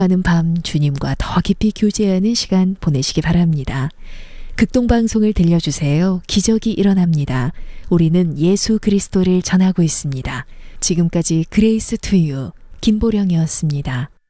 하는 밤 주님과 더 깊이 교제하는 시간 보내시기 바랍니다. 극동방송을 들려주세요. 기적이 일어납니다. 우리는 예수 그리스도를 전하고 있습니다. 지금까지 그레이스 투유 김보령이었습니다.